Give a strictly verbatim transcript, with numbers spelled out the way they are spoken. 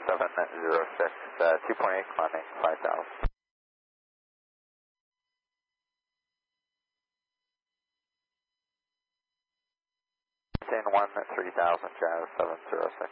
seven zero six, uh, two point eight climbing, five thousand. Maintain one three thousand, Jazz seven zero six.